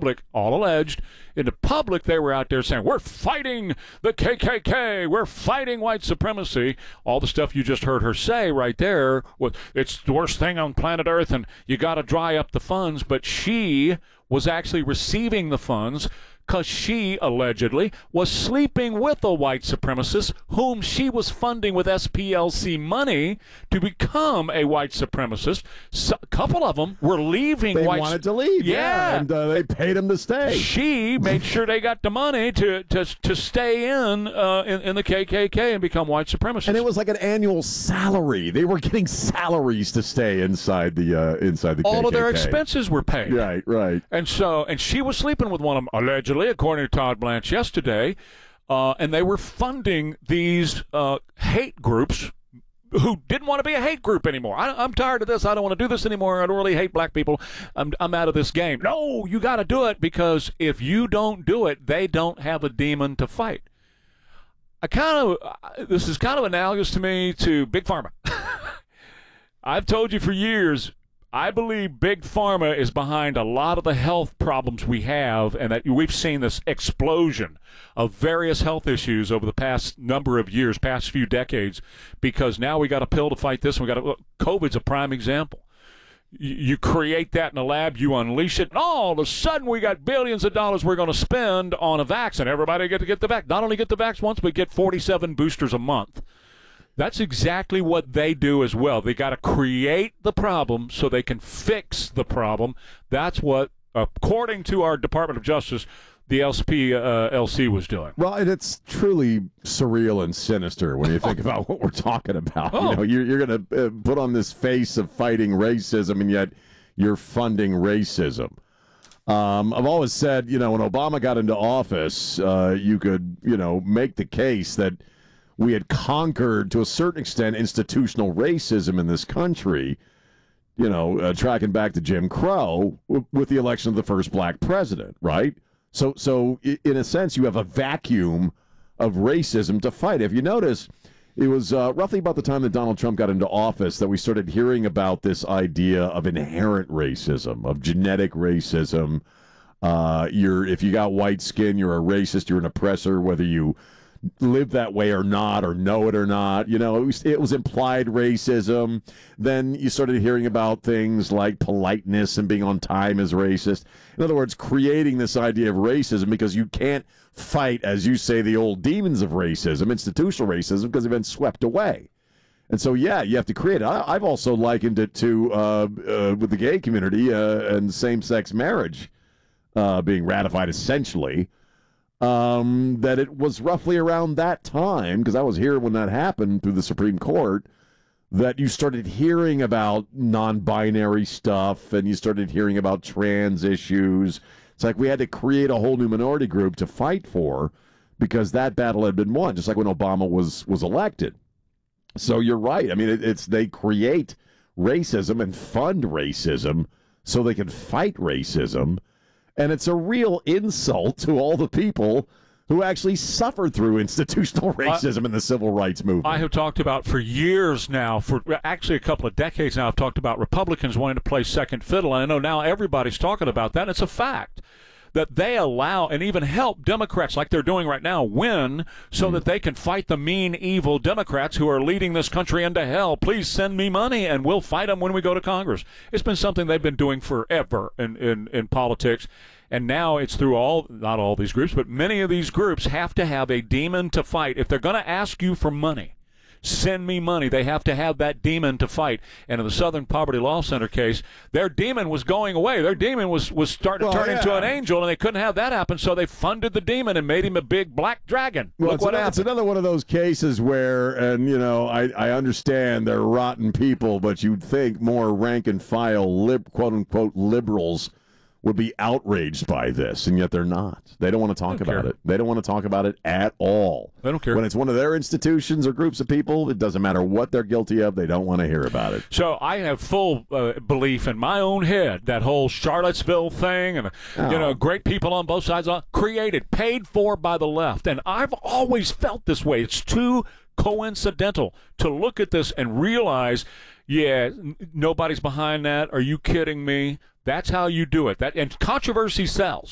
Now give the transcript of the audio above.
public, all alleged, in the public they were out there saying, we're fighting the KKK, we're fighting white supremacy. All the stuff you just heard her say right there, it's the worst thing on planet Earth and you got to dry up the funds. But she was actually receiving the funds because she allegedly was sleeping with a white supremacist whom she was funding with SPLC money to become a white supremacist. So, a couple of them were leaving. They wanted to leave, yeah, and they paid them to stay. She made sure they got the money to stay in the KKK and become white supremacists. And it was like an annual salary. They were getting salaries to stay inside the KKK. All of their expenses were paid. Right. And she was sleeping with one of them, allegedly, according to Todd Blanche yesterday, and they were funding these hate groups who didn't want to be a hate group anymore. I'm tired of this. I don't want to do this anymore. I don't really hate black people. I'm out of this game. No, you got to do it, because if you don't do it, they don't have a demon to fight. This is kind of analogous to me to Big Pharma. I've told you for years, I believe Big Pharma is behind a lot of the health problems we have, and that we've seen this explosion of various health issues over the past number of years, past few decades, because now we got a pill to fight this, and COVID's a prime example. You create that in a lab, you unleash it, and all of a sudden we got billions of dollars we're going to spend on a vaccine. Everybody get the vaccine. Not only get the vaccine once, but get 47 boosters a month. That's exactly what they do as well. They got to create the problem so they can fix the problem. That's what, according to our Department of Justice, the SPLC was doing. Well, and it's truly surreal and sinister when you think about what we're talking about. Oh. You're going to put on this face of fighting racism, and yet you're funding racism. I've always said, when Obama got into office, you could, make the case that we had conquered, to a certain extent, institutional racism in this country, tracking back to Jim Crow with the election of the first black president, right? So in a sense, you have a vacuum of racism to fight. If you notice, it was roughly about the time that Donald Trump got into office that we started hearing about this idea of inherent racism, of genetic racism. If you got white skin, you're a racist, you're an oppressor, whether you live that way or not, or know it or not. It was implied racism. Then you started hearing about things like politeness and being on time is racist. In other words, creating this idea of racism because you can't fight, as you say, the old demons of racism, institutional racism, because they've been swept away. And so, you have to create it. I've also likened it to, with the gay community and same-sex marriage being ratified, essentially. That it was roughly around that time, because I was here when that happened through the Supreme Court, that you started hearing about non-binary stuff, and you started hearing about trans issues. It's like we had to create a whole new minority group to fight for, because that battle had been won, just like when Obama was elected. So you're right. I mean, they create racism and fund racism so they can fight racism. And it's a real insult to all the people who actually suffered through institutional racism in the civil rights movement. I have talked about for years now, for actually a couple of decades now, I've talked about Republicans wanting to play second fiddle. And I know now everybody's talking about that. And it's a fact that they allow and even help Democrats, like they're doing right now, win so that they can fight the mean, evil Democrats who are leading this country into hell. Please send me money and we'll fight them when we go to Congress. It's been something they've been doing forever in politics. And now it's through not all these groups, but many of these groups have to have a demon to fight. If they're going to ask you for money, send me money, they have to have that demon to fight. And in the Southern Poverty Law Center case, their demon was going away. Their demon was starting to turn into an angel, and they couldn't have that happen, so they funded the demon and made him a big black dragon. Well, Look what happened. It's another one of those cases where, and I understand they're rotten people, but you'd think more rank and file, quote-unquote, liberals would be outraged by this, and yet they're not. They don't want to talk about it. They don't want to talk about it at all. They don't care. When it's one of their institutions or groups of people, it doesn't matter what they're guilty of, they don't want to hear about it. So I have full belief in my own head, that whole Charlottesville thing, and great people on both sides, created, paid for by the left. And I've always felt this way. It's too coincidental to look at this and realize, nobody's behind that. Are you kidding me? That's how you do it. And controversy sells.